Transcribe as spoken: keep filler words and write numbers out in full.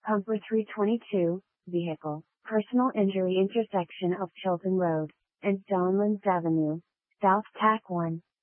Pumper three twenty-two, Vehicle, Personal Injury Intersection of Chilton Road and Donlands Avenue, South Tack one.